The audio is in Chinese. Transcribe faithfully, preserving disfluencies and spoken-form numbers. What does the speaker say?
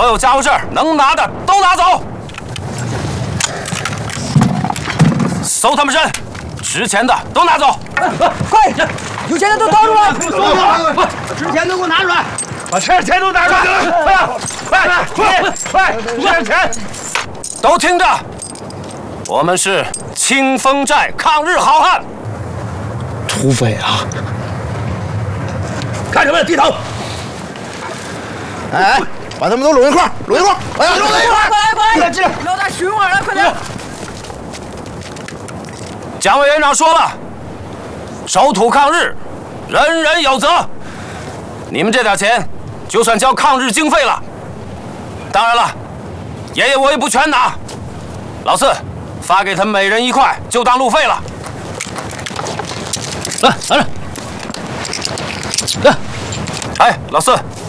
有家伙事儿能拿的都拿走，搜他们身，值钱的都拿走。 快，有钱的都掏出来！ 值钱的给我拿出来！ 把值钱都拿出来！快快快快！值钱！ 都听着，我们是清风寨抗日好汉。 土匪啊！ 看什么？低头！ 哎，把他们都拢一块儿，拢一块儿！哎呀，拢一块儿！ 快快快！ 进来！ 老大寻我了，快点！ 蒋委员长说了，守土抗日，人人有责。你们这点钱，就算交抗日经费了。当然了，爷爷我也不全拿，老四发给他们每人一块，就当路费了。 来，拿着。来， 哎，老四，